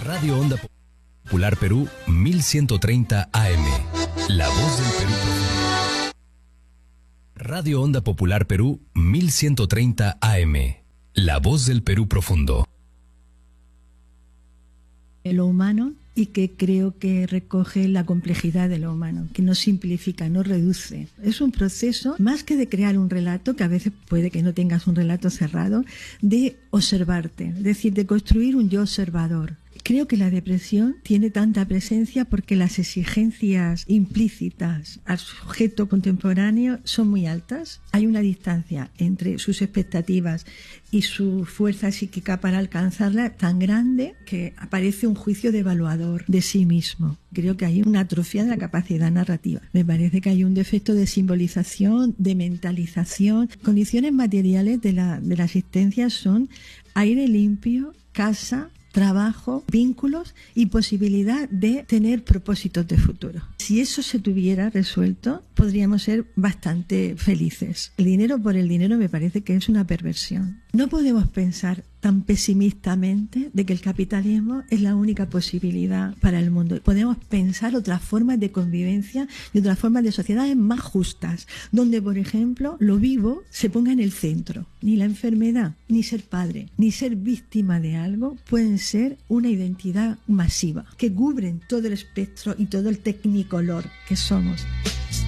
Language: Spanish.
Radio Onda Popular Perú 1130 AM. La voz del Perú profundo. Radio Onda Popular Perú 1130 AM. La voz del Perú profundo. Lo humano, y que creo que recoge la complejidad de lo humano, que no simplifica, no reduce. Es un proceso, más que de crear un relato, que a veces puede que no tengas un relato cerrado, de observarte, es decir, de construir un yo observador. Creo que la depresión tiene tanta presencia porque las exigencias implícitas al sujeto contemporáneo son muy altas. Hay una distancia entre sus expectativas y su fuerza psíquica para alcanzarla tan grande que aparece un juicio devaluador de sí mismo. Creo que hay una atrofia de la capacidad narrativa. Me parece que hay un defecto de simbolización, de mentalización. Condiciones materiales de la existencia son aire limpio, casa, trabajo, vínculos y posibilidad de tener propósitos de futuro. Si eso se tuviera resuelto, podríamos ser bastante felices. El dinero por el dinero me parece que es una perversión. No podemos pensar tan pesimistamente de que el capitalismo es la única posibilidad para el mundo. Podemos pensar otras formas de convivencia y otras formas de sociedades más justas, donde, por ejemplo, lo vivo se ponga en el centro. Ni la enfermedad, ni ser padre, ni ser víctima de algo pueden ser una identidad masiva, que cubren todo el espectro y todo el tecnicolor que somos.